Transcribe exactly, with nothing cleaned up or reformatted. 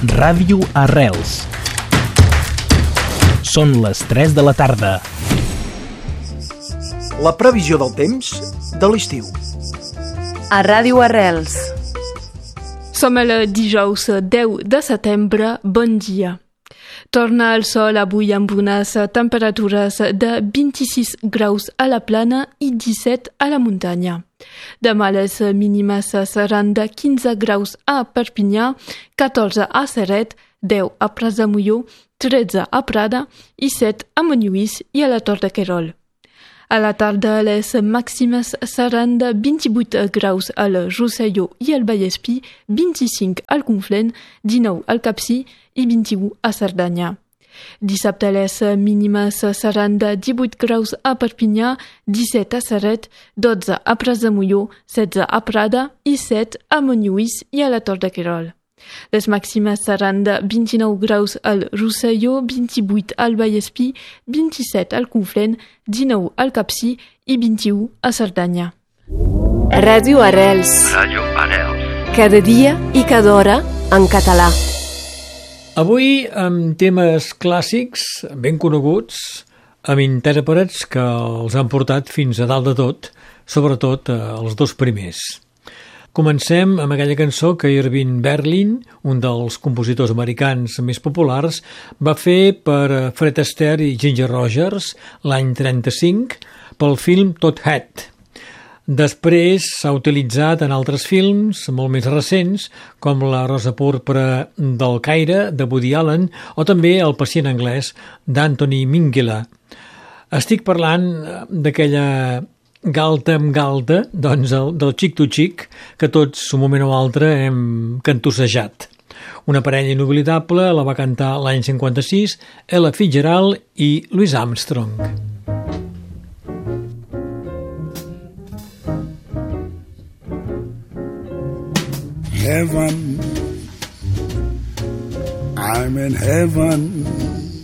Ràdio Arrels. Són les tres de la tarda. La previsió del temps de l'estiu. A Ràdio Arrels. Som el dijous deu de setembre. Bon dia. Torna el sol avui amb unes temperatures de vint-i-sis graus a la plana i disset a la muntanya. Demà les mínimes seran de quinze graus a Perpinyà, catorze a Ceret, deu a Prats de Molló, tretze a Prada i set a Montlluís i a la Tor de Querol. A la tarda les màximes seran de vint-i-vuit graus al Rosselló i al Vallespí, vint-i-cinc al Conflent, dinou al Capcir i vint-i-u a Cerdanya. Dissabte les mínimes seran de divuit graus a Perpinyà, disset a Ceret, dotze a Prats de Molló, setze a Prada i set a Montlluís i a la Tor de Querol. Les màximes seran de vint-i-nou graus al Rosselló, vint-i-vuit al Vallespí, vint-i-set al Conflent, dinou al Capcir i vint-i-u a Cerdanya. Ràdio Arrels. Ràdio Arrels. Cada dia i cada hora en català. Avui amb temes clàssics ben coneguts, amb intèrprets que els han portat fins a dalt de tot, sobretot els dos primers. Comencem amb aquella cançó que Irving Berlin, un dels compositors americans més populars, va fer per Fred Astaire i Ginger Rogers l'any trenta-cinc pel film Tot Hat. Després s'ha utilitzat en altres films molt més recents, com La rosa púrpura del Caire, de Woody Allen, o també El pacient anglès, d'Anthony Minghella. Estic parlant d'aquella galta amb galta, doncs el, del Chick to Chick, que tots un moment o altre hem cantussejat. Una parella inoblidable la va cantar l'any cinquanta-sis Ella Fitzgerald i Louis Armstrong. Heaven, I'm in heaven.